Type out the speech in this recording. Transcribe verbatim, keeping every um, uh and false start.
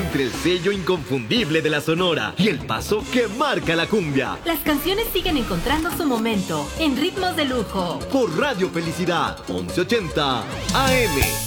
entre el sello inconfundible de la Sonora y el paso que marca la cumbia. Las canciones siguen encontrando su momento en Ritmos de Lujo. Por Radio Felicidad, once ochenta A M.